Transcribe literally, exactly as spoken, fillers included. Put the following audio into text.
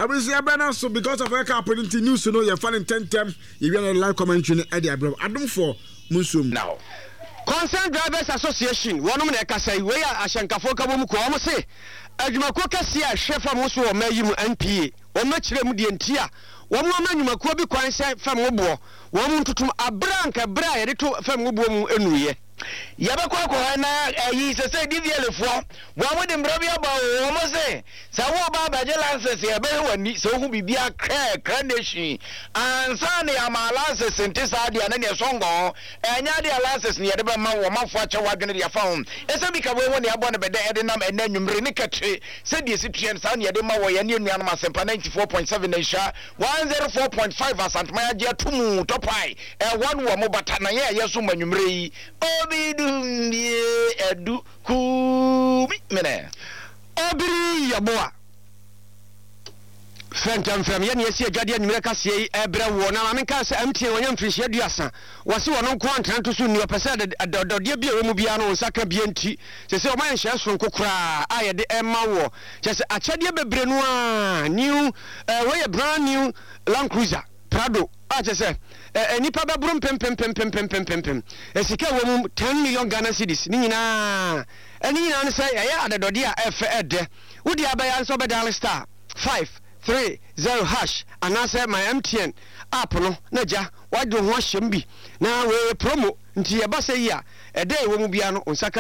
Abisi abena so because of Eka printing news no you fan tentem you be live commentary e dey abro. Adom for Munsum. Now. Concerned Drivers Association, one of the Kasai, where Ashankafo Kabum Kwam say, Ajumakoka Sia, chef from Musu or Mayim N P A, or much Remudiantia, one woman you Makobi Quansa from Wobo, one to Abranka Bra, little from Wobo Enry. Yabakwa na yi se se di vie le fo wa mo de mbrabia ba o mo se sa wo ba ba je lances ye be wani so hu bibia kra kra nation ansa ne ama lances nti sa dia na ne songo enya dia lances ne ye de ba ma wo mafo ache wadwene dia fa hom ese bi ka wo woni abo ne be de de nam ena nwumre ne katre se die situen sa ne ye de ma wo ye ne nua no asempa ninety-four point seven na sha one oh four point five asantma ya je tumu topai e one wo mo bata na ye ye so ma nwumre yi Bidum ye edu ku mene obiri yaboa fentam fam ye ne esi adwade anwere kase ebra wo na ma menka se amtie wonyam fihye aduasa wose wono nko antran to so ni opese dodode bia wo mu bia no nsaka bia nti se se o man hye so nko kra a ye de ema wo se se achade bebre no a new we ye brand new Land Cruiser Prado a se se enipa babrum pem pem pem pem pem pem pem pem esika wo mu ten million Ghana cedis ni nyina eni nyina ne say ya adodode a efe ede wodi abaya nso bedal star five three zero hash anase my M T N app no na ja wadu ho ahyem bi na we promo nti ye ba say ya ede wo mu bia no onsaka